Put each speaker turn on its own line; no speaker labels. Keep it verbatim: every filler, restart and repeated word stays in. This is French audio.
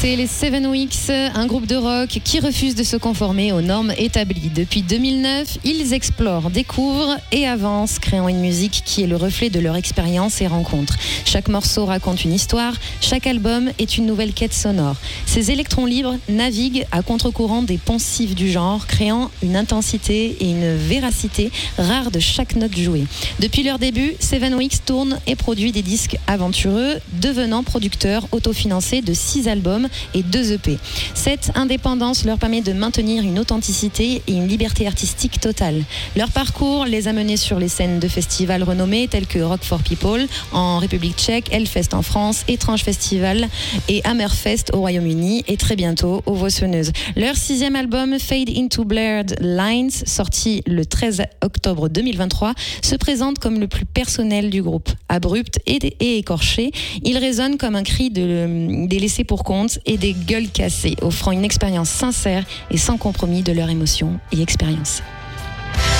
C'est les Seven Weeks, un groupe de rock qui refuse de se conformer aux normes établies. Depuis deux mille neuf, ils explorent, découvrent et avancent, créant une musique qui est le reflet de leur expérience et rencontres. Chaque morceau raconte une histoire, chaque album est une nouvelle quête sonore. Ces électrons libres naviguent à contre-courant des poncifs du genre, créant une intensité et une véracité rares de chaque note jouée. Depuis leur début, Seven Weeks tourne et produit des disques aventureux, devenant producteurs autofinancés de six albums et deux E P. Cette indépendance leur permet de maintenir une authenticité et une liberté artistique totale. Leur parcours les a menés sur les scènes de festivals renommés tels que Rock for People en République tchèque, Hellfest en France, Étrange Festival et Hammerfest au Royaume-Uni et très bientôt aux Vossonneuses. Leur sixième album Fade into Blurred Lines, sorti le treize octobre deux mille vingt-trois, se présente comme le plus personnel du groupe. Abrupt et, et écorché, il résonne comme un cri de, des laissés pour compte et des gueules cassées, offrant une expérience sincère et sans compromis de leur émotion et expérience.